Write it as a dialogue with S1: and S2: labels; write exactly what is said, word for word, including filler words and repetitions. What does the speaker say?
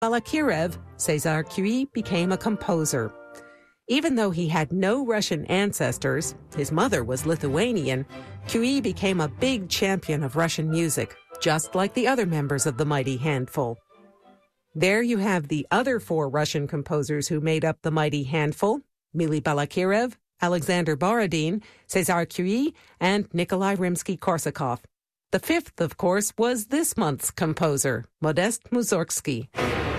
S1: Balakirev, César Curie became a composer. Even though he had no Russian ancestors, his mother was Lithuanian, Curie became a big champion of Russian music, just like the other members of the Mighty Handful. There you have the other four Russian composers who made up the Mighty Handful: Mily Balakirev, Alexander Borodin, César Curie, and Nikolai Rimsky-Korsakov. The fifth, of course, was this month's composer, Modest Mussorgsky.